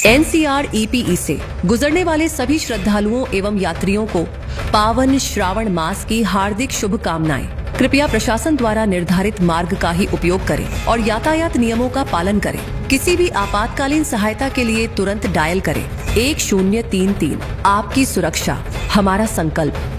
NCR-EPE से गुजरने वाले सभी श्रद्धालुओं एवं यात्रियों को पावन श्रावण मास की हार्दिक शुभकामनाएं। कृपया प्रशासन द्वारा निर्धारित मार्ग का ही उपयोग करें और यातायात नियमों का पालन करें। किसी भी आपातकालीन सहायता के लिए तुरंत डायल करें 1033। आपकी सुरक्षा हमारा संकल्प।